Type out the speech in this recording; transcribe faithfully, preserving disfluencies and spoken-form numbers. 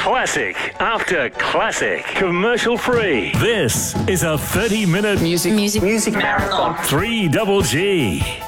Classic after classic. Commercial free. This is a thirty minute Music. Music. Music Marathon. three double G.